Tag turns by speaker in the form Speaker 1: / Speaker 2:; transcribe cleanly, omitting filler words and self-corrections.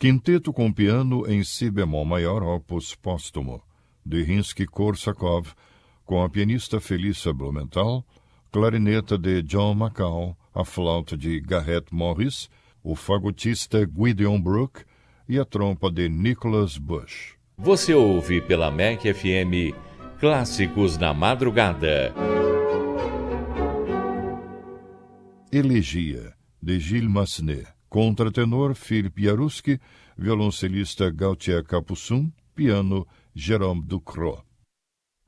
Speaker 1: Quinteto com piano em si bemol maior, opus póstumo, de Rimsky-Korsakov, com a pianista Felissa Blumenthal, clarineta de John McCall, a flauta de Garrett Morris, o fagotista Gideon Brook e a trompa de Nicholas Bush.
Speaker 2: Você ouve pela MEC FM Clássicos na Madrugada.
Speaker 1: Elegia, de Gilles Massenet. Contratenor Philippe Jaruski, violoncelista Gautier Capuçon, piano Jérôme Ducrot.